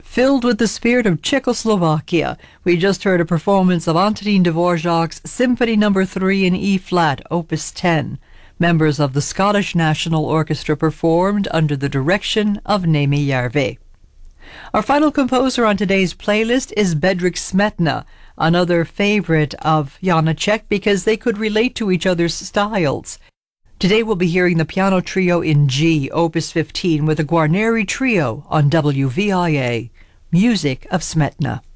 Filled with the spirit of Czechoslovakia, we just heard a performance of Antonín Dvorak's Symphony No. 3 in E-flat, Opus 10. Members of the Scottish National Orchestra performed under the direction of Nemi Järve. Our final composer on today's playlist is Bedřich Smetana, another favorite of Janacek because they could relate to each other's styles. Today we'll be hearing the piano trio in G, Opus 15, with a Guarneri trio on WVIA. Music of Smetana.